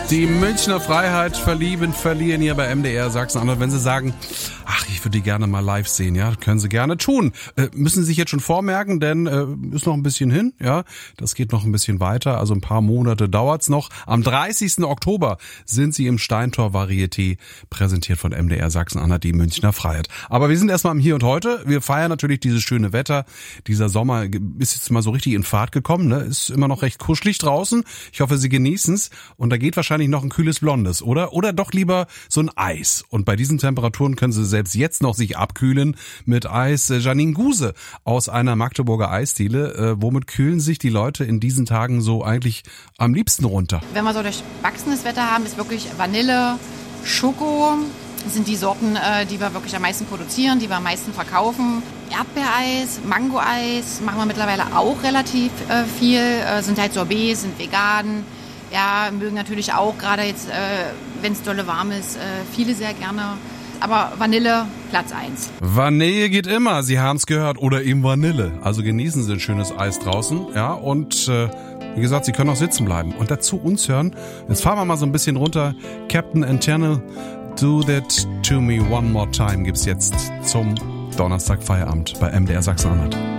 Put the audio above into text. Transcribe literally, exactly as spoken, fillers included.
Die Münchner Freiheit verlieben, verlieren hier bei M D R Sachsen-Anhalt. Wenn Sie sagen, ach, ich würde die gerne mal live sehen, ja, können Sie gerne tun. Äh, müssen Sie sich jetzt schon vormerken, denn äh, ist noch ein bisschen hin, ja, das geht noch ein bisschen weiter, also ein paar Monate dauert's noch. Am dreißigsten Oktober sind Sie im Steintor Varieté, präsentiert von M D R Sachsen-Anhalt, die Münchner Freiheit. Aber wir sind erstmal im Hier und Heute. Wir feiern natürlich dieses schöne Wetter. Dieser Sommer ist jetzt mal so richtig in Fahrt gekommen, ne? Ist immer noch recht kuschelig draußen. Ich hoffe, Sie genießen's. Und da geht wahrscheinlich noch ein kühles Blondes, oder? Oder doch lieber so ein Eis. Und bei diesen Temperaturen können Sie selbst jetzt noch sich abkühlen mit Eis. Janine Guse aus einer Magdeburger Eisdiele. Äh, womit kühlen sich die Leute in diesen Tagen so eigentlich am liebsten runter? Wenn wir so durchwachsenes Wetter haben, ist wirklich Vanille, Schoko, sind die Sorten, äh, die wir wirklich am meisten produzieren, die wir am meisten verkaufen. Erdbeereis, Mangoeis machen wir mittlerweile auch relativ äh, viel. Äh, sind halt Sorbets, sind vegan. Ja, mögen natürlich auch, gerade jetzt, äh, wenn es dolle warm ist, äh, viele sehr gerne. Aber Vanille, Platz eins. Vanille geht immer, Sie haben es gehört. Oder eben Vanille. Also genießen Sie ein schönes Eis draußen. Ja, und äh, wie gesagt, Sie können auch sitzen bleiben. Und dazu uns hören. Jetzt fahren wir mal so ein bisschen runter. Captain Internal, Do That To Me One More Time gibt's jetzt zum Donnerstag Feierabend bei M D R Sachsen-Anhalt.